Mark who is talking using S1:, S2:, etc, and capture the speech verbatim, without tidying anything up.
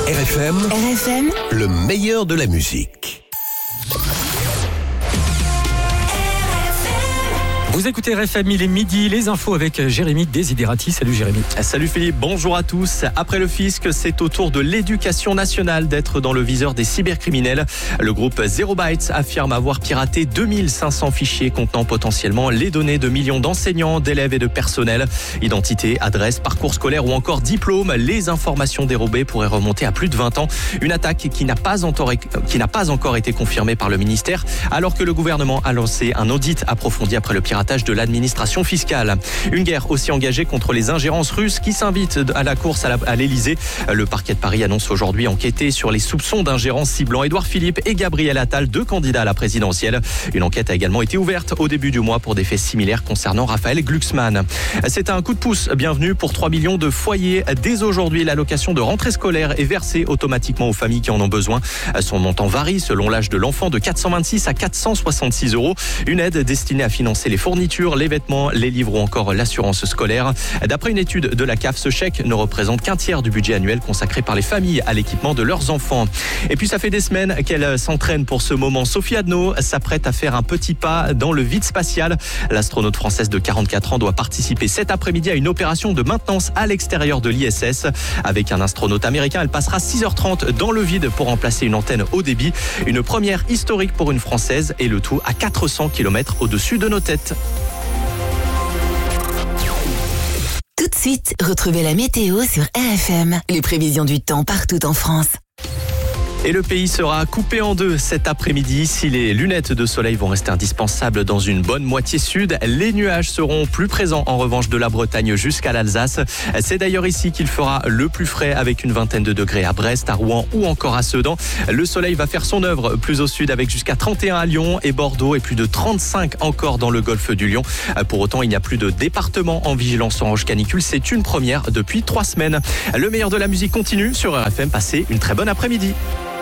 S1: R F M,
S2: R F M,
S1: le meilleur de la musique.
S3: Vous écoutez R F M, il est midi, les infos avec Jérémy Desiderati. Salut Jérémy.
S4: Salut Philippe, bonjour à tous. Après le fisc, c'est au tour de l'éducation nationale d'être dans le viseur des cybercriminels. Le groupe Zero Bytes affirme avoir piraté deux mille cinq cents fichiers contenant potentiellement les données de millions d'enseignants, d'élèves et de personnel. Identité, adresse, parcours scolaire ou encore diplôme, les informations dérobées pourraient remonter à plus de vingt ans. Une attaque qui n'a pas encore, qui n'a pas encore été confirmée par le ministère, alors que le gouvernement a lancé un audit approfondi après le piratage de l'administration fiscale. Une guerre aussi engagée contre les ingérences russes qui s'invite à la course à l'Elysée. Le parquet de Paris annonce aujourd'hui enquêter sur les soupçons d'ingérence ciblant Édouard Philippe et Gabriel Attal, deux candidats à la présidentielle. Une enquête a également été ouverte au début du mois pour des faits similaires concernant Raphaël Glucksmann. C'est un coup de pouce bienvenu pour trois millions de foyers. Dès aujourd'hui, l'allocation de rentrée scolaire est versée automatiquement aux familles qui en ont besoin. Son montant varie selon l'âge de l'enfant de quatre cent vingt-six à quatre cent soixante-six euros. Une aide destinée à financer les fournitures, les vêtements, les livres ou encore l'assurance scolaire. D'après une étude de la C A F, ce chèque ne représente qu'un tiers du budget annuel consacré par les familles à l'équipement de leurs enfants. Et puis ça fait des semaines qu'elle s'entraîne pour ce moment. Sophie Adno s'apprête à faire un petit pas dans le vide spatial. L'astronaute française de quarante-quatre ans doit participer cet après-midi à une opération de maintenance à l'extérieur de l'I S S. Avec un astronaute américain, elle passera six heures trente dans le vide pour remplacer une antenne haut débit. Une première historique pour une Française et le tout à quatre cents kilomètres au-dessus de nos têtes.
S2: Tout de suite, retrouvez la météo sur R F M. Les prévisions du temps partout en France.
S4: Et le pays sera coupé en deux cet après-midi. Si les lunettes de soleil vont rester indispensables dans une bonne moitié sud, les nuages seront plus présents en revanche de la Bretagne jusqu'à l'Alsace. C'est d'ailleurs ici qu'il fera le plus frais avec une vingtaine de degrés à Brest, à Rouen ou encore à Sedan. Le soleil va faire son œuvre plus au sud avec jusqu'à trente et un à Lyon et Bordeaux et plus de trente-cinq encore dans le golfe du Lion. Pour autant, il n'y a plus de département en vigilance orange canicule. C'est une première depuis trois semaines. Le meilleur de la musique continue sur R F M. Passez une très bonne après-midi.